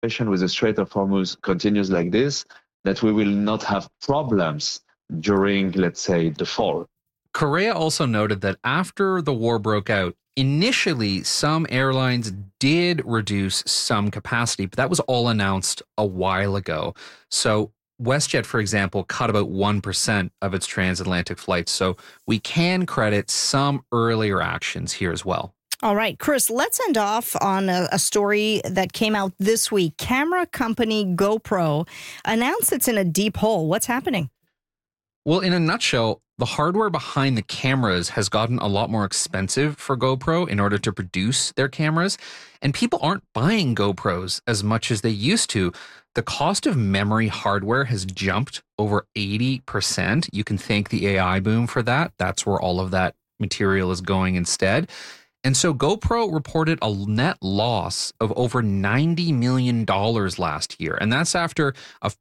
with the Strait of Hormuz continues like this, that we will not have problems during, let's say, the fall. Correa also noted that after the war broke out, initially some airlines did reduce some capacity, but that was all announced a while ago. So WestJet, for example, cut about 1% of its transatlantic flights. So we can credit some earlier actions here as well. All right, Chris, let's end off on a story that came out this week. Camera company GoPro announced it's in a deep hole. What's happening? Well, in a nutshell, the hardware behind the cameras has gotten a lot more expensive for GoPro in order to produce their cameras. And people aren't buying GoPros as much as they used to. The cost of memory hardware has jumped over 80%. You can thank the AI boom for that. That's where all of that material is going instead. And so GoPro reported a net loss of over $90 million last year. And that's after a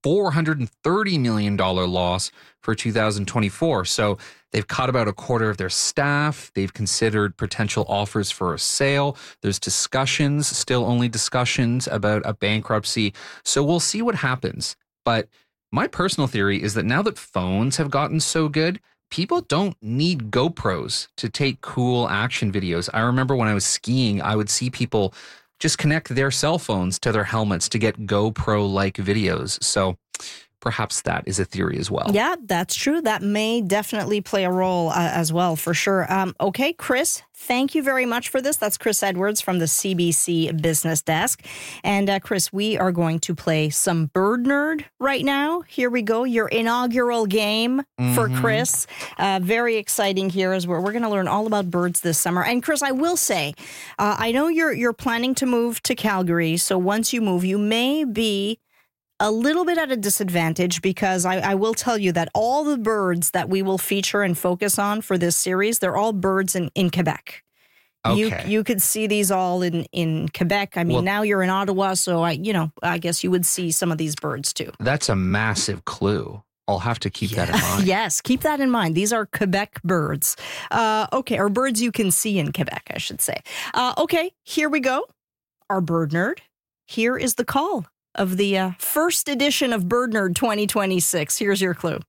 $430 million loss for 2024. So they've cut about a quarter of their staff. They've considered potential offers for a sale. There's discussions, still only discussions about a bankruptcy. So we'll see what happens. But my personal theory is that now that phones have gotten so good, people don't need GoPros to take cool action videos. I remember when I was skiing, I would see people just connect their cell phones to their helmets to get GoPro-like videos. So perhaps that is a theory as well. Yeah, that's true. That may definitely play a role as well, for sure. Okay, Chris, thank you very much for this. That's Chris Edwards from the CBC Business Desk. And Chris, we are going to play some Bird Nerd right now. Here we go. Your inaugural game for Chris. Very exciting here as we're going to learn all about birds this summer. And Chris, I will say, I know you're planning to move to Calgary. So once you move, you may be a little bit at a disadvantage because I will tell you that all the birds that we will feature and focus on for this series, they're all birds in Quebec. Okay. You could see these all in Quebec. I mean, now you're in Ottawa, so I guess you would see some of these birds too. That's a massive clue. I'll have to keep that in mind. Yes, keep that in mind. These are Quebec birds. Okay, or birds you can see in Quebec, I should say. Okay, here we go. Our Bird Nerd. Here is the call of the first edition of Bird Nerd 2026. Here's your clue.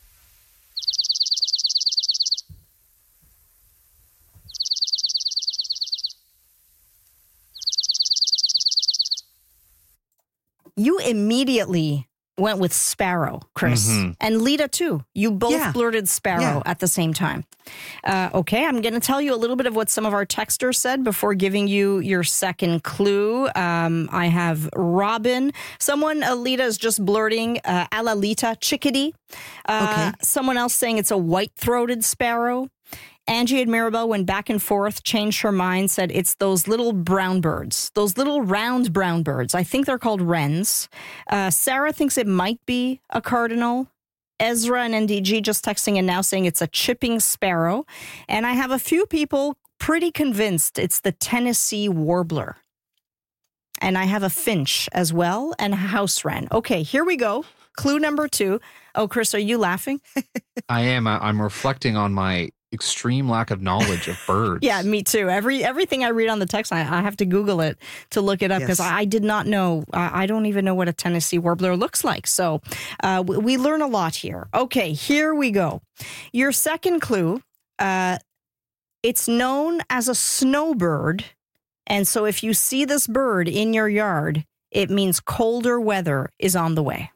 You immediately went with sparrow, Chris. And Lita, too. You both blurted sparrow at the same time. Okay, I'm going to tell you a little bit of what some of our texters said before giving you your second clue. I have Robin. Someone, Lita, is just blurting Alalita, chickadee. Someone else saying it's a white-throated sparrow. Angie and Mirabelle went back and forth, changed her mind, said it's those little brown birds, those little round brown birds. I think they're called wrens. Sarah thinks it might be a cardinal. Ezra and NDG just texting in now saying it's a chipping sparrow. And I have a few people pretty convinced it's the Tennessee warbler. And I have a finch as well and a house wren. Okay, here we go. Clue number 2. Oh, Chris, are you laughing? I am. I'm reflecting on my extreme lack of knowledge of birds. Yeah, me too. Everything I read on the text, I have to Google it to look it up because I did not know. I don't even know what a Tennessee warbler looks like. So we learn a lot here. Okay, here we go. Your second clue, it's known as a snowbird. And so if you see this bird in your yard, it means colder weather is on the way.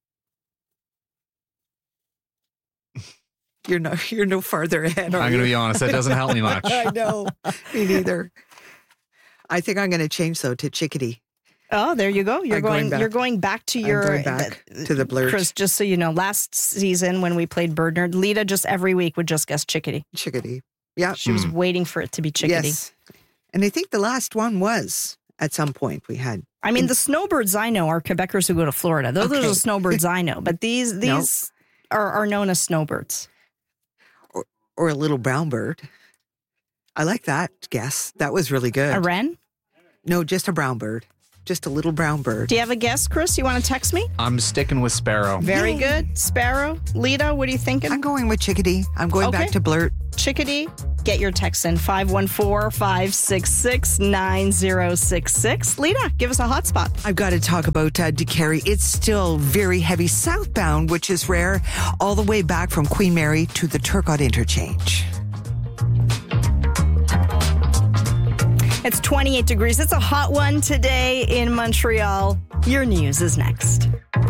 You're no farther ahead. I'm going to be honest, that doesn't help me much. I know. Me neither. I think I'm going to change though to chickadee. Oh, there you go. You're going back to your to the blurt. Chris, just so you know, last season when we played Bird Nerd, Lita just every week would just guess chickadee. Chickadee. Yeah. She was waiting for it to be chickadee. Yes. And I think the last one was at some point we had. I mean, the snowbirds I know are Quebecers who go to Florida. Those are the snowbirds I know. But these are known as snowbirds. Or a little brown bird. I like that guess. That was really good. A wren? No, just a brown bird. Just a little brown bird. Do you have a guess, Chris? You want to text me? I'm sticking with sparrow. Very good. Sparrow. Lita, what are you thinking? I'm going with chickadee. I'm going back to blurt. Chickadee. Get your text in 514-566-9066. Lita, give us a hotspot. I've got to talk about DeCarry. It's still very heavy southbound, which is rare, all the way back from Queen Mary to the Turcotte interchange. It's 28 degrees. It's a hot one today in Montreal. Your news is next.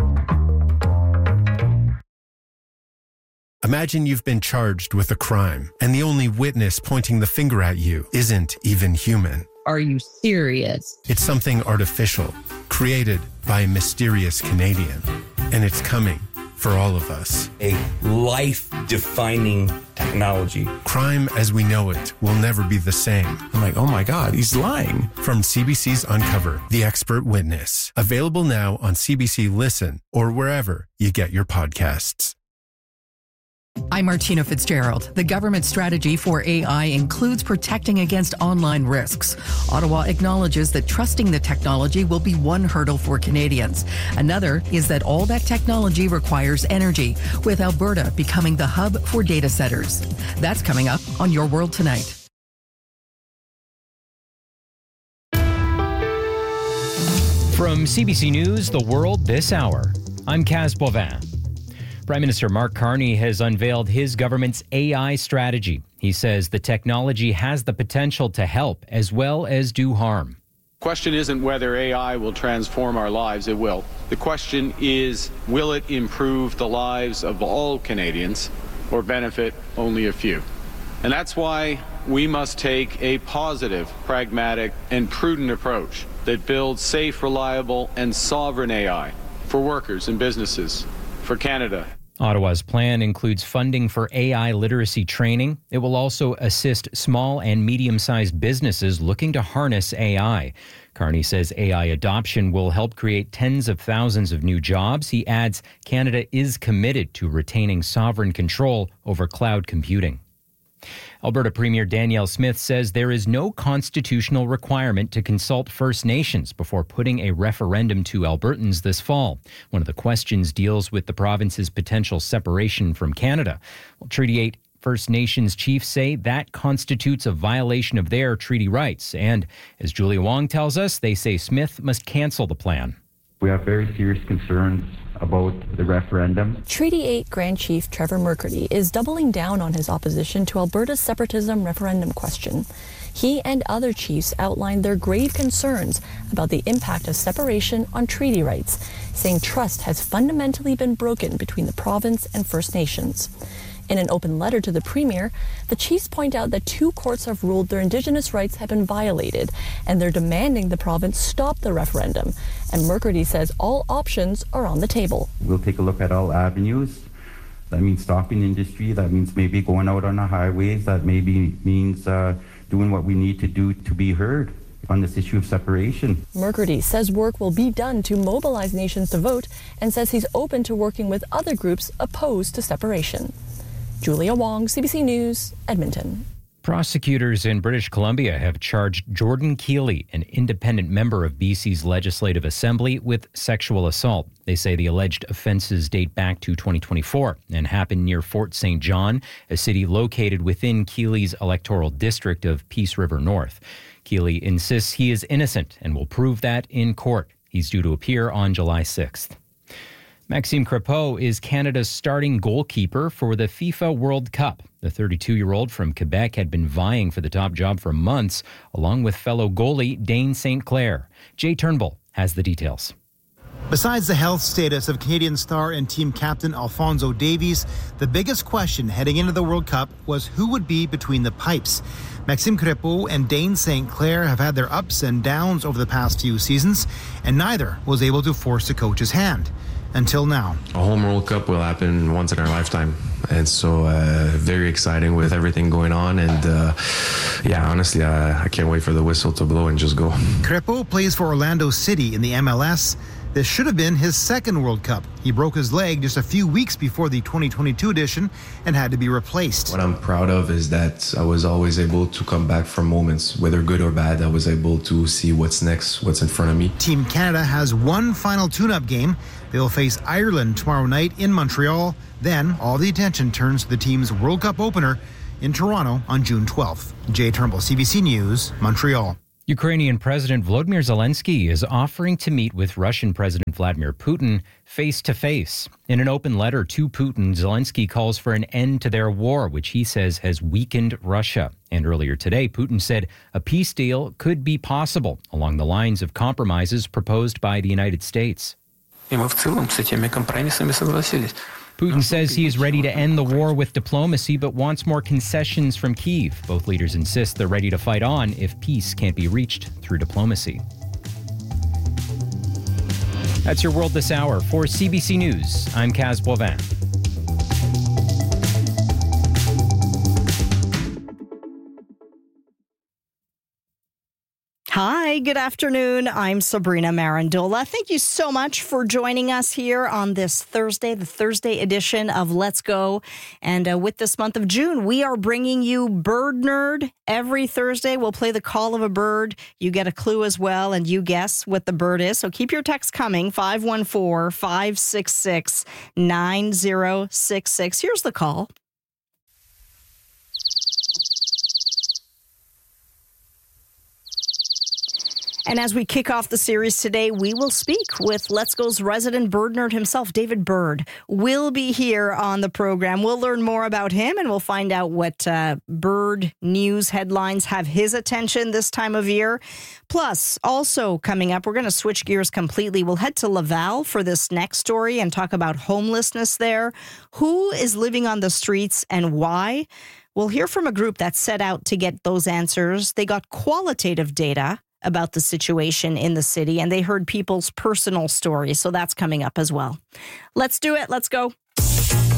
Imagine you've been charged with a crime, and the only witness pointing the finger at you isn't even human. Are you serious? It's something artificial, created by a mysterious Canadian, and it's coming for all of us. A life-defining technology. Crime as we know it will never be the same. I'm like, oh my God, he's lying. From CBC's Uncover, The Expert Witness. Available now on CBC Listen or wherever you get your podcasts. I'm Martina Fitzgerald. The government strategy for AI includes protecting against online risks. Ottawa acknowledges that trusting the technology will be one hurdle for Canadians. Another is that all that technology requires energy, with Alberta becoming the hub for data centers. That's coming up on Your World Tonight. From CBC News, The World This Hour, I'm Kaz Bovin. Prime Minister Mark Carney has unveiled his government's AI strategy. He says the technology has the potential to help as well as do harm. The question isn't whether AI will transform our lives. It will. The question is, will it improve the lives of all Canadians or benefit only a few? And that's why we must take a positive, pragmatic, and prudent approach that builds safe, reliable, and sovereign AI for workers and businesses, for Canada. Ottawa's plan includes funding for AI literacy training. It will also assist small and medium-sized businesses looking to harness AI. Carney says AI adoption will help create tens of thousands of new jobs. He adds Canada is committed to retaining sovereign control over cloud computing. Alberta Premier Danielle Smith says there is no constitutional requirement to consult First Nations before putting a referendum to Albertans this fall. One of the questions deals with the province's potential separation from Canada. Well, Treaty 8 First Nations chiefs say that constitutes a violation of their treaty rights. And as Julia Wong tells us, they say Smith must cancel the plan. We have very serious concerns about the referendum. Treaty 8 Grand Chief Trevor McCurdy is doubling down on his opposition to Alberta's separatism referendum question. He and other chiefs outlined their grave concerns about the impact of separation on treaty rights, saying trust has fundamentally been broken between the province and First Nations. In an open letter to the Premier, the chiefs point out that 2 courts have ruled their Indigenous rights have been violated, and they're demanding the province stop the referendum. And McCurdy says all options are on the table. We'll take a look at all avenues. That means stopping industry. That means maybe going out on the highways. That maybe means doing what we need to do to be heard on this issue of separation. McCurdy says work will be done to mobilize nations to vote and says he's open to working with other groups opposed to separation. Julia Wong, CBC News, Edmonton. Prosecutors in British Columbia have charged Jordan Keeley, an independent member of BC's Legislative Assembly, with sexual assault. They say the alleged offenses date back to 2024 and happened near Fort St. John, a city located within Keeley's electoral district of Peace River North. Keeley insists he is innocent and will prove that in court. He's due to appear on July 6th. Maxime Crépeau is Canada's starting goalkeeper for the FIFA World Cup. The 32-year-old from Quebec had been vying for the top job for months, along with fellow goalie Dane St. Clair. Jay Turnbull has the details. Besides the health status of Canadian star and team captain Alphonso Davies, the biggest question heading into the World Cup was who would be between the pipes. Maxime Crépeau and Dane St. Clair have had their ups and downs over the past few seasons, and neither was able to force the coach's hand. Until now. A home World Cup will happen once in our lifetime. And so very exciting with everything going on. And honestly, I can't wait for the whistle to blow and just go. Crépeau plays for Orlando City in the MLS. This should have been his second World Cup. He broke his leg just a few weeks before the 2022 edition and had to be replaced. What I'm proud of is that I was always able to come back from moments, whether good or bad. I was able to see what's next, what's in front of me. Team Canada has one final tune-up game. They'll face Ireland tomorrow night in Montreal. Then all the attention turns to the team's World Cup opener in Toronto on June 12th. Jay Turnbull, CBC News, Montreal. Ukrainian President Volodymyr Zelensky is offering to meet with Russian President Vladimir Putin face-to-face. In an open letter to Putin, Zelensky calls for an end to their war, which he says has weakened Russia. And earlier today, Putin said a peace deal could be possible along the lines of compromises proposed by the United States. Putin says he is ready to end the war with diplomacy, but wants more concessions from Kyiv. Both leaders insist they're ready to fight on if peace can't be reached through diplomacy. That's your World This Hour. For CBC News, I'm Kaz Boivin. Hi, good afternoon. I'm Sabrina Marandola. Thank you so much for joining us here on this Thursday, the Thursday edition of Let's Go. And with this month of June, we are bringing you Bird Nerd. Every Thursday, we'll play the call of a bird. You get a clue as well, and you guess what the bird is. So keep your texts coming, 514-566-9066. Here's the call. And as we kick off the series today, we will speak with Let's Go's resident bird nerd himself, David Bird, will be here on the program. We'll learn more about him, and we'll find out what bird news headlines have his attention this time of year. Plus, also coming up, we're going to switch gears completely. We'll head to Laval for this next story and talk about homelessness there. Who is living on the streets and why? We'll hear from a group that set out to get those answers. They got qualitative data about the situation in the city, and they heard people's personal stories. So that's coming up as well. Let's do it. Let's go.